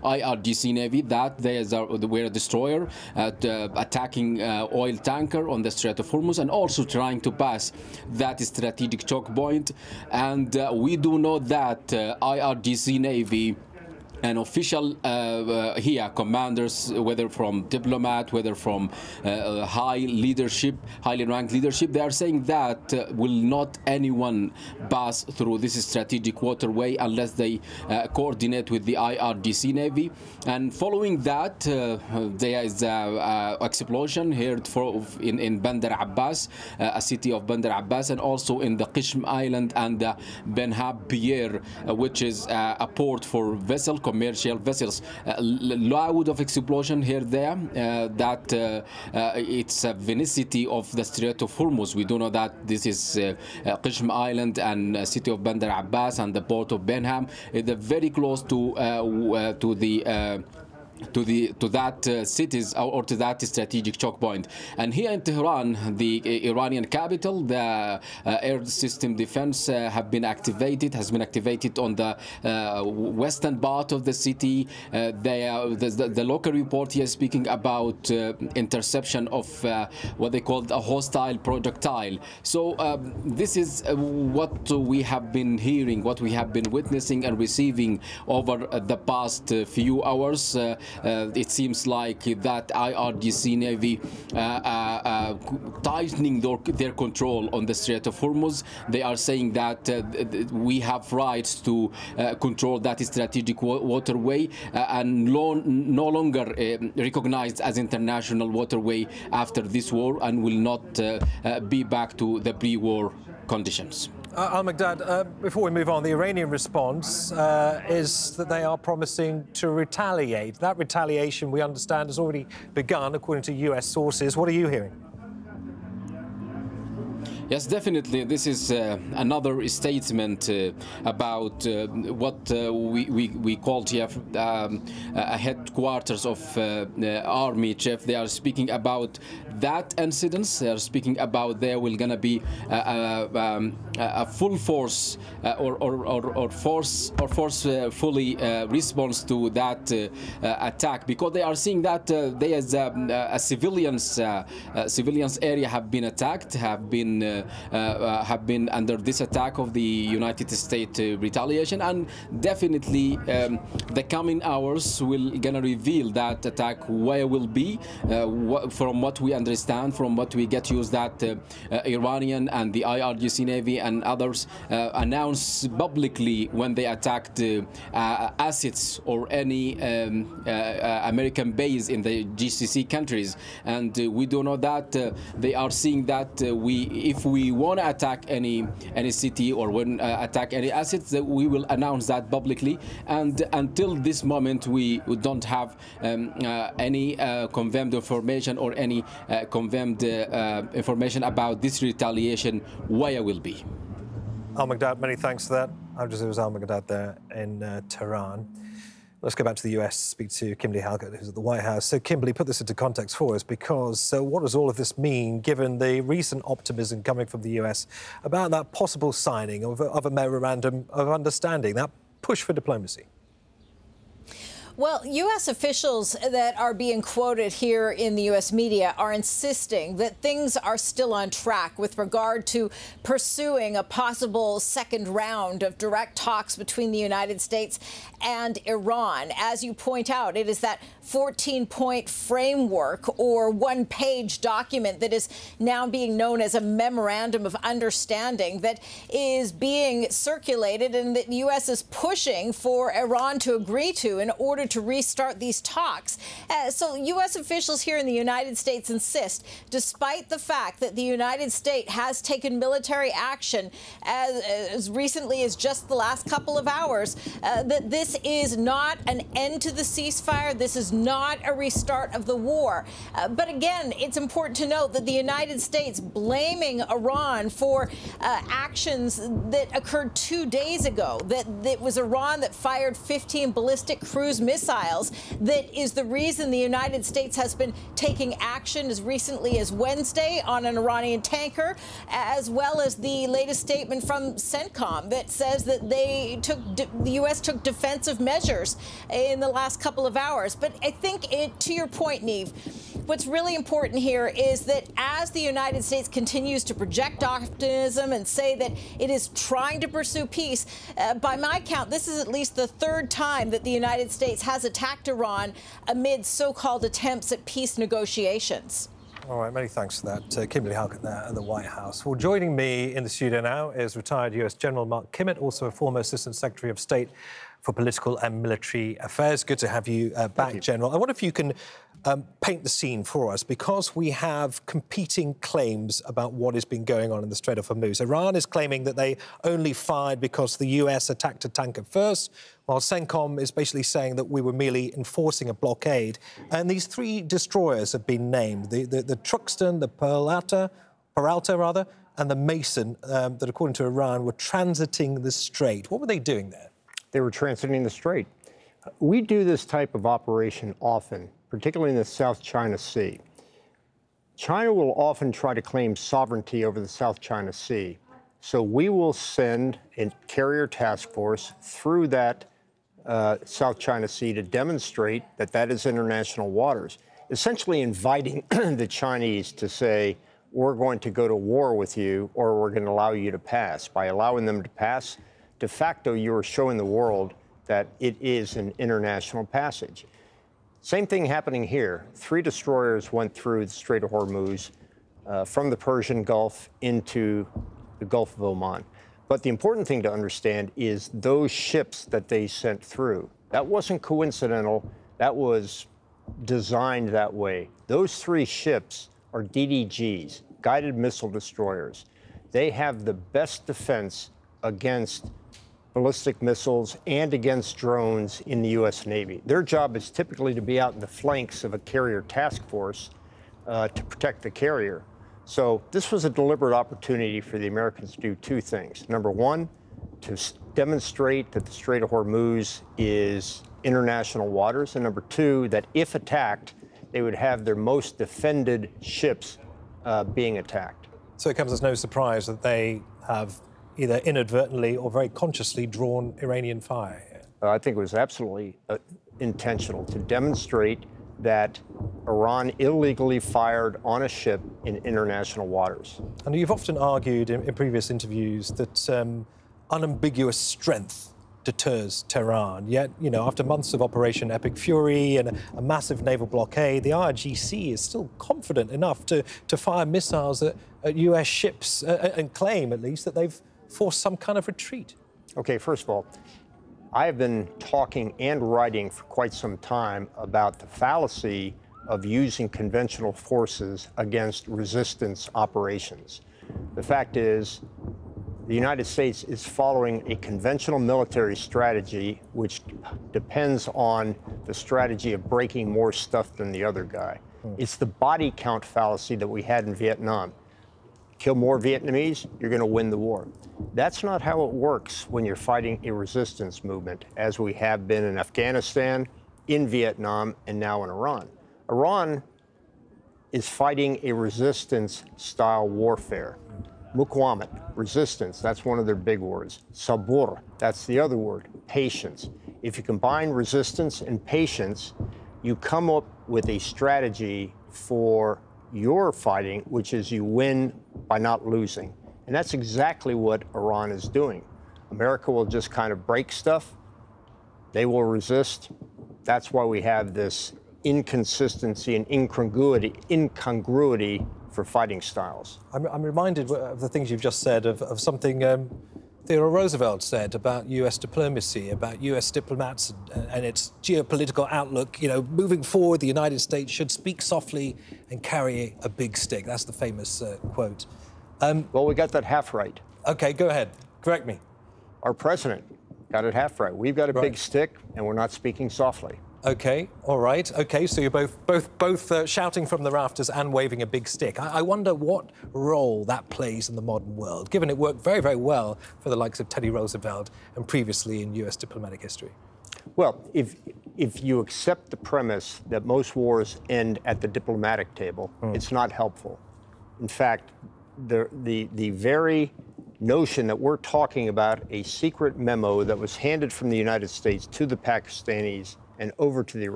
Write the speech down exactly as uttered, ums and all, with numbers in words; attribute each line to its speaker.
Speaker 1: I R G C Navy that they were a destroyer at, uh, attacking uh, oil tanker on the Strait of Hormuz and also trying to pass that strategic choke point. And uh, we do know that uh, I R G C Navy and official uh, uh, here commanders, whether from diplomat, whether from uh, high leadership, highly ranked leadership, they are saying that uh, will not anyone pass through this strategic waterway unless they uh, coordinate with the I R G C Navy. And following that, uh, there is an explosion here for, in, in Bandar Abbas, uh, a city of Bandar Abbas, and also in the Qishm Island and uh, Benhab Pier, uh, which is uh, a port for vessel commercial vessels. Uh, loud of explosion here there uh, that uh, uh, it's a vicinity of the Strait of Hormuz. We do know that this is uh, uh, Qishm Island and uh, city of Bandar Abbas and the port of Benham. It's very close to uh, uh, to the uh, to the to that uh, cities or, or to that strategic choke point. And here in Tehran, the uh, Iranian capital, the uh, air system defense uh, have been activated, has been activated on the uh, western part of the city. Uh, they are, the, the, the local report here speaking about uh, interception of uh, what they called a hostile projectile. So um, this is uh, what we have been hearing, what we have been witnessing and receiving over uh, the past uh, few hours. Uh, Uh, it seems like that I R G C Navy uh, uh, uh, tightening their, their control on the Strait of Hormuz. They are saying that uh, we have rights to uh, control that strategic wa waterway uh, and lo no longer uh, recognized as international waterway after this war, and will not uh, uh, be back to the pre-war conditions.
Speaker 2: Uh, Al-Maqdad, uh, before we move on, the Iranian response uh, is that they are promising to retaliate. That retaliation, we understand, has already begun, according to U S sources. What are you hearing?
Speaker 1: Yes, definitely. This is uh, another statement uh, about uh, what uh, we, we, we called here um, a headquarters of uh, the army chief. They are speaking about that incident. They are speaking about there will gonna be a, a, um, a full force uh, or, or, or, or force or force uh, fully uh, response to that uh, uh, attack, because they are seeing that uh, there is um, a civilians uh, uh, civilians area have been attacked, have been uh, Uh, uh, have been under this attack of the United States uh, retaliation, and definitely um, the coming hours will gonna reveal that attack where will be. Uh, wh from what we understand, from what we get used that uh, uh, Iranian and the I R G C Navy and others uh, announced publicly when they attacked uh, uh, assets or any um, uh, uh, American base in the G C C countries, and uh, we do know that uh, they are seeing that uh, we if we want to attack any any city or when uh, attack any assets, that we will announce that publicly. And until this moment, we don't have um, uh, any uh, confirmed information or any uh, confirmed uh, uh, information about this retaliation where will be.
Speaker 2: Al-Maqdad, many thanks for that. Al Jazeera's Al-Maqdad there in uh, Tehran. Let's go back to the U S, speak to Kimberly Halkett, who's at the White House. So, Kimberly, put this into context for us, because so what does all of this mean, given the recent optimism coming from the U S about that possible signing of a, of a memorandum of understanding, that push for diplomacy?
Speaker 3: Well, U S officials that are being quoted here in the U S media are insisting that things are still on track with regard to pursuing a possible second round of direct talks between the United States and Iran. As you point out, it is that fourteen point framework or one-page document that is now being known as a memorandum of understanding that is being circulated and that the U S is pushing for Iran to agree to in order to restart these talks. Uh, so U S officials here in the United States insist, despite the fact that the United States has taken military action as, as recently as just the last couple of hours, uh, that this is not an end to the ceasefire. This is not a restart of the war. Uh, but again, it's important to note that the United States blaming Iran for uh, actions that occurred two days ago, that it was Iran that fired fifteen ballistic cruise missiles missiles that is the reason the United States has been taking action as recently as Wednesday on an Iranian tanker, as well as the latest statement from CENTCOM that says that they took the U S took defensive measures in the last couple of hours. But I think, it, to your point, Niamh, what's really important here is that as the United States continues to project optimism and say that it is trying to pursue peace, uh, by my count, this is at least the third time that the United States has attacked Iran amid so-called attempts at peace negotiations.
Speaker 2: All right, many thanks for that. Uh, Kimberly Halkett there at the White House. Well, joining me in the studio now is retired U S General Mark Kimmitt, also a former Assistant Secretary of State for Political and Military Affairs. Good to have you uh, back, you. General. I wonder if you can um, paint the scene for us, because we have competing claims about what has been going on in the Strait of Hormuz. Iran is claiming that they only fired because the U S attacked a tanker first, while CENTCOM is basically saying that we were merely enforcing a blockade. And these three destroyers have been named, the, the, the Truxtun, the Peralta, Peralta rather, and the Mason, um, that according to Iran were transiting the Strait. What were they doing there?
Speaker 4: They were transiting the Strait. We do this type of operation often, particularly in the South China Sea. China will often try to claim sovereignty over the South China Sea. So we will send a carrier task force through that uh, South China Sea to demonstrate that that is international waters, essentially inviting the Chinese to say, we're going to go to war with you, or we're going to allow you to pass. By allowing them to pass, de facto, you are showing the world that it is an international passage. Same thing happening here. Three destroyers went through the Strait of Hormuz uh, from the Persian Gulf into the Gulf of Oman. But the important thing to understand is those ships that they sent through. That wasn't coincidental. That was designed that way. Those three ships are D D Gs, guided missile destroyers. They have the best defense against ballistic missiles and against drones in the U S Navy. Their job is typically to be out in the flanks of a carrier task force uh, to protect the carrier. So this was a deliberate opportunity for the Americans to do two things. Number one, to demonstrate that the Strait of Hormuz is international waters. And number two, that if attacked, they would have their most defended ships uh, being attacked.
Speaker 2: So it comes as no surprise that they have either inadvertently or very consciously drawn Iranian fire.
Speaker 4: Uh, I think it was absolutely uh, intentional to demonstrate that Iran illegally fired on a ship in international waters.
Speaker 2: And you've often argued in, in previous interviews that um, unambiguous strength deters Tehran. Yet, you know, after months of Operation Epic Fury and a, a massive naval blockade, the I R G C is still confident enough to, to fire missiles at, at U S ships uh, and claim, at least, that they've forced some kind of retreat.
Speaker 4: Okay, first of all, I have been talking and writing for quite some time about the fallacy of using conventional forces against resistance operations. The fact is, the United States is following a conventional military strategy which depends on the strategy of breaking more stuff than the other guy. Hmm. It's the body count fallacy that we had in Vietnam. Kill more Vietnamese, you're going to win the war. That's not how it works when you're fighting a resistance movement, as we have been in Afghanistan, in Vietnam, and now in Iran. Iran is fighting a resistance-style warfare. Muqawamah, resistance, that's one of their big words. Sabur, that's the other word, patience. If you combine resistance and patience, you come up with a strategy for your fighting, which is you win by not losing. And that's exactly what Iran is doing. America will just kind of break stuff. They will resist. That's why we have this inconsistency and incongruity, incongruity for fighting styles.
Speaker 2: I'm, I'm reminded of the things you've just said of, of something um, Theodore Roosevelt said about U S diplomacy, about U S diplomats and, and its geopolitical outlook. You know, moving forward, the United States should speak softly and carry a big stick. That's the famous uh, quote. Um,
Speaker 4: well, we got that half right.
Speaker 2: OK, go ahead. Correct me.
Speaker 4: Our president got it half right. We've got a
Speaker 2: right.
Speaker 4: big stick, and we're not speaking softly.
Speaker 2: OK, all right. OK, so you're both both both uh, shouting from the rafters and waving a big stick. I, I wonder what role that plays in the modern world, given it worked very, very well for the likes of Teddy Roosevelt and previously in U S diplomatic history.
Speaker 4: Well, if if you accept the premise that most wars end at the diplomatic table, mm. it's not helpful. In fact, the the the very notion that we're talking about a secret memo that was handed from the United States to the Pakistanis and over to the